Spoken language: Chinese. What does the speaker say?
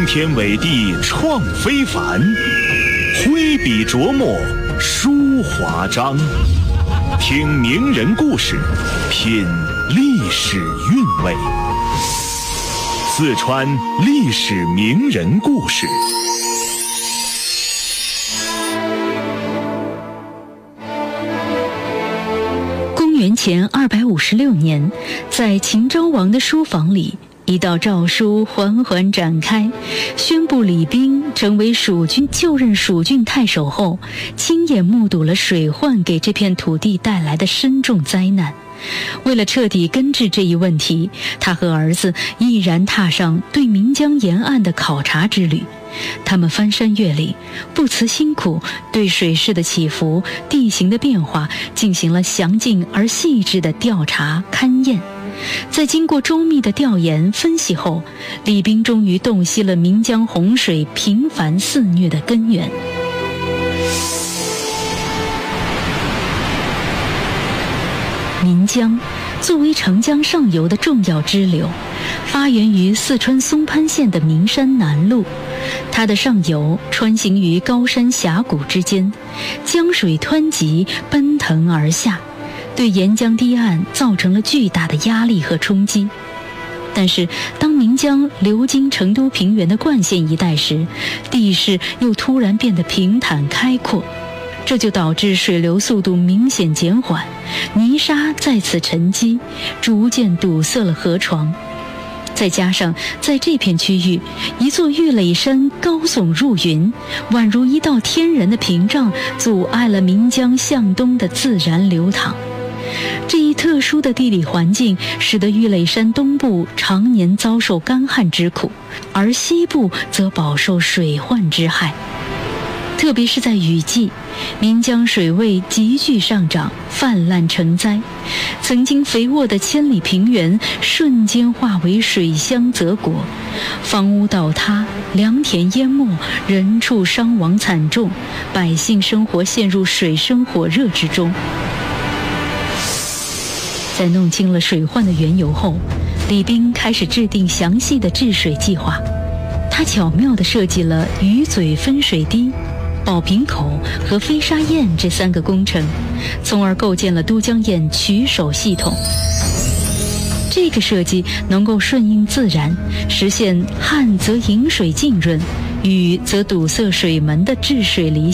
惊天伟地创非凡，挥笔琢磨书华章。听名人故事，品历史韵味。四川历史名人故事。 公元前256年，在秦昭王的书房里，一道诏书缓缓展开，宣布李冰成为蜀军。就任蜀郡太守后，亲眼目睹了水患给这片土地带来的深重灾难。为了彻底根治这一问题，他和儿子毅然踏上对岷江沿岸的考察之旅。他们翻山越岭，不辞辛苦，对水势的起伏、地形的变化进行了详尽而细致的调查勘验。在经过周密的调研分析后，李冰终于洞悉了岷江洪水频繁肆虐的根源。岷江作为长江上游的重要支流，发源于四川松潘县的岷山南麓。它的上游穿行于高山峡谷之间，江水湍急奔腾而下，对沿江堤岸造成了巨大的压力和冲击。但是当岷江流经成都平原的灌县一带时，地势又突然变得平坦开阔，这就导致水流速度明显减缓，泥沙在此沉积，逐渐堵塞了河床。再加上在这片区域，一座玉垒山高耸入云，宛如一道天然的屏障，阻碍了岷江向东的自然流淌。这一特殊的地理环境使得玉垒山东部常年遭受干旱之苦，而西部则饱受水患之害。特别是在雨季，岷江水位急剧上涨，泛滥成灾，曾经肥沃的千里平原瞬间化为水乡泽国，房屋倒塌，良田淹没，人畜伤亡惨重，百姓生活陷入水深火热之中。在弄清了水患的缘由后，李冰开始制定详细的治水计划。他巧妙地设计了鱼嘴分水堤、宝瓶口和飞沙堰这3个工程，从而构建了都江堰取守系统。这个设计能够顺应自然，实现旱则引水浸润，雨则堵塞水门的治水理